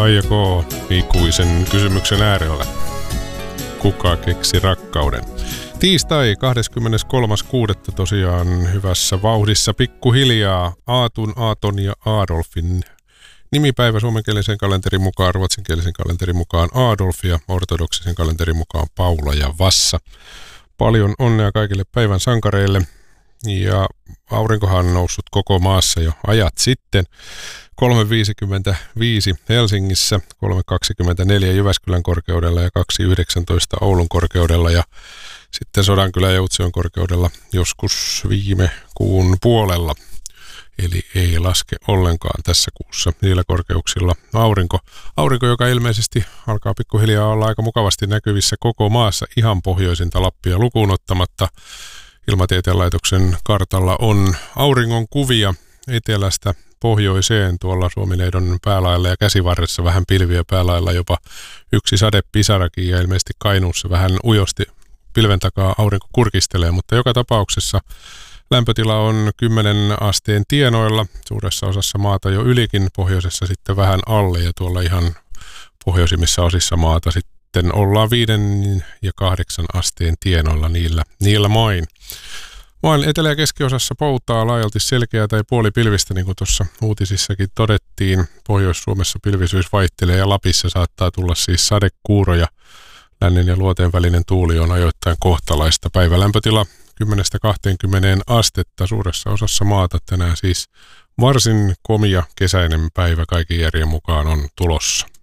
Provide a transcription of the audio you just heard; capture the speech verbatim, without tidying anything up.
Faija K. ikuisen kysymyksen äärellä. Kuka keksi rakkauden? Tiistai kahdeskymmeneskolmas kuudetta tosiaan hyvässä vauhdissa pikkuhiljaa Aatun, Aaton ja Adolfin nimipäivä suomenkielisen kalenterin mukaan, ruotsinkielisen kalenterin mukaan Adolf ja ortodoksisen kalenterin mukaan Paula ja Vassa. Paljon onnea kaikille päivän sankareille. Ja aurinkohan on noussut koko maassa jo ajat sitten. kolme viisikymmentäviisi Helsingissä, kolme kaksikymmentäneljä Jyväskylän korkeudella ja kaksi yhdeksäntoista Oulun korkeudella ja sitten Sodankylän ja Utsjoen korkeudella joskus viime kuun puolella. Eli ei laske ollenkaan tässä kuussa niillä korkeuksilla aurinko. Aurinko, joka ilmeisesti alkaa pikkuhiljaa olla aika mukavasti näkyvissä koko maassa ihan pohjoisinta Lappia lukuun ottamatta. Ilmatieteen laitoksen kartalla on auringon kuvia etelästä pohjoiseen tuolla Suomineidon päälailla ja Käsivarressa vähän pilviä päälailla, jopa yksi sadepisarakin ja ilmeisesti Kainuussa vähän ujosti pilven takaa aurinko kurkistelee, mutta joka tapauksessa lämpötila on kymmenen asteen tienoilla, suuressa osassa maata jo ylikin, pohjoisessa sitten vähän alle ja tuolla ihan pohjoisimmissa osissa maata sitten ollaan viiden ja kahdeksan asteen tienoilla niillä, niillä main. Maan etelä- ja keskiosassa poutaa laajalti selkeää tai puolipilvistä, niin kuin tuossa uutisissakin todettiin. Pohjois-Suomessa pilvisyys vaihtelee ja Lapissa saattaa tulla siis sadekuuroja. Lännen ja luoteen välinen tuuli on ajoittain kohtalaista. Päivälämpötila kymmenestä kahteenkymmeneen astetta suuressa osassa maata tänään siis varsin komia kesäinen päivä kaiken järjen mukaan on tulossa.